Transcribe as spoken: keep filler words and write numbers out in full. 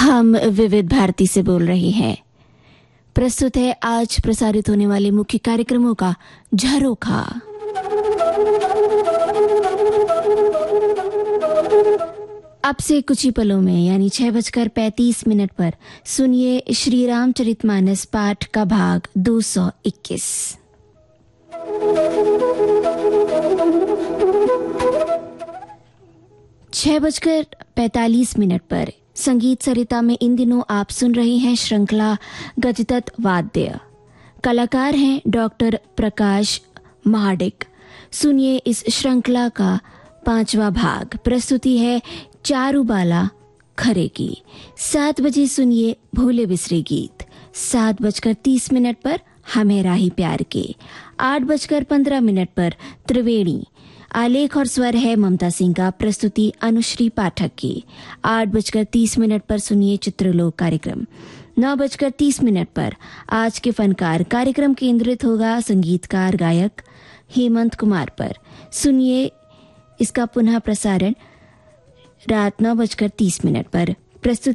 हम विविध भारती से बोल रहे हैं। प्रस्तुत है आज प्रसारित होने वाले मुख्य कार्यक्रमों का झरोखा। अब से कुछ ही पलों में यानी छह बजकर पैंतीस मिनट पर सुनिए श्री रामचरितमानस पाठ का भाग दो सौ इक्कीस। छह बजकर पैंतालीस मिनट पर संगीत सरिता में इन दिनों आप सुन रहे हैं श्रृंखला गजदत्त वाद्य। कलाकार हैं डॉक्टर प्रकाश महाडिक। सुनिए इस श्रृंखला का पांचवा भाग। प्रस्तुति है चारुबाला खरे की। सात बजे सुनिए भूले बिसरे गीत। सात बजकर तीस मिनट पर हमें राही प्यार के। आठ बजकर पंद्रह मिनट पर त्रिवेणी। आलेख और स्वर है ममता सिंह का। प्रस्तुति अनुश्री पाठक की। आठ बजकर तीस मिनट पर सुनिए चित्रलोक कार्यक्रम। नौ बजकर तीस मिनट पर आज के फनकार कार्यक्रम केंद्रित होगा संगीतकार गायक हेमंत कुमार पर। सुनिए इसका पुनः प्रसारण रात नौ बजकर तीस मिनट पर। प्रस्तुत